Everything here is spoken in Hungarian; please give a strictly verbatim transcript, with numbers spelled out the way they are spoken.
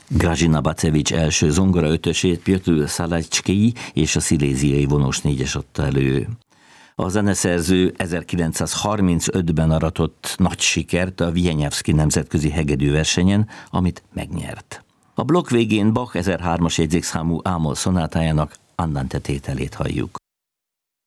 Grażyna Bacevich első zongora ötösét Pjotr Szalajcskij és a sziléziai vonós négyes adta elő. A zeneszerző ezerkilencszázharmincötben aratott nagy sikert a Wieniawski nemzetközi hegedűversenyen, amit megnyert. A blokk végén Bach ezerhármas jegyzékszámú ámol szonátájának Andante tételét halljuk.